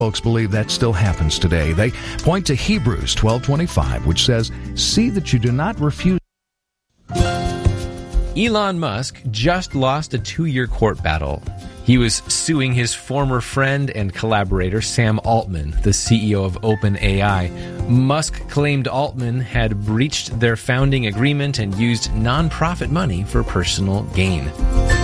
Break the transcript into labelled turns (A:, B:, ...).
A: Folks believe that still happens today. They point to Hebrews 12:25, which says, "See that you do not refuse."
B: Elon Musk just lost a 2-year court battle. He was suing his former friend and collaborator, Sam Altman, the CEO of OpenAI. Musk claimed Altman had breached their founding agreement and used nonprofit money for personal gain.